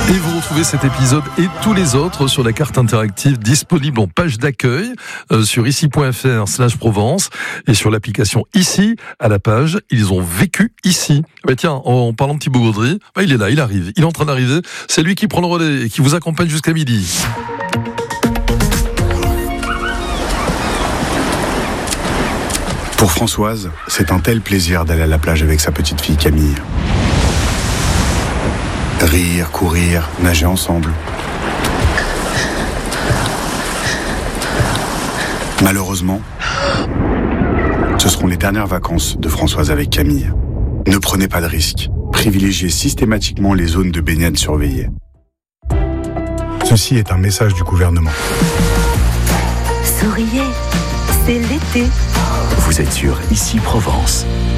Et vous retrouvez cet épisode et tous les autres sur la carte interactive disponible en page d'accueil sur ici.fr/Provence et sur l'application Ici à la page Ils ont vécu ici. Bah tiens, en parlant de Thibaut Gaudry, il est là, il arrive, il est en train d'arriver. C'est lui qui prend le relais et qui vous accompagne jusqu'à midi. Pour Françoise, c'est un tel plaisir d'aller à la plage avec sa petite fille Camille. Rire, courir, nager ensemble. Malheureusement, ce seront les dernières vacances de Françoise avec Camille. Ne prenez pas de risques. Privilégiez systématiquement les zones de baignade surveillées. Ceci est un message du gouvernement. Souriez, c'est l'été. Vous êtes sur Ici Provence.